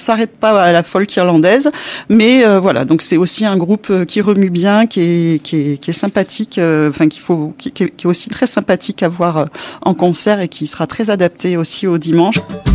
s'arrête pas à la folk irlandaise, mais voilà, donc c'est aussi un groupe qui remue bien, qui est sympathique, qui est aussi très sympathique à voir en concert et qui sera très adapté aussi au dimanche.